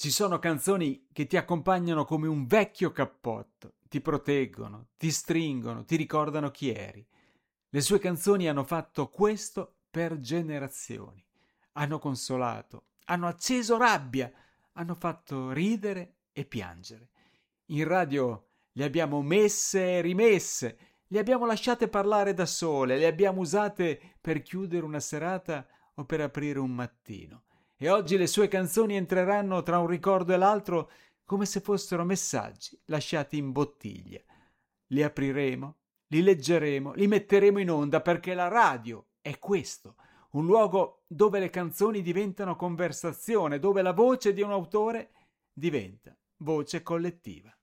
Ci sono canzoni che ti accompagnano come un vecchio cappotto, ti proteggono, ti stringono, ti ricordano chi eri. Le sue canzoni hanno fatto questo per generazioni. Hanno consolato, hanno acceso rabbia, hanno fatto ridere e piangere. In radio le abbiamo messe e rimesse, le abbiamo lasciate parlare da sole, le abbiamo usate per chiudere una serata o per aprire un mattino. E oggi le sue canzoni entreranno tra un ricordo e l'altro come se fossero messaggi lasciati in bottiglia. Li apriremo, li leggeremo, li metteremo in onda perché la radio è questo, un luogo dove le canzoni diventano conversazione, dove la voce di un autore diventa voce collettiva.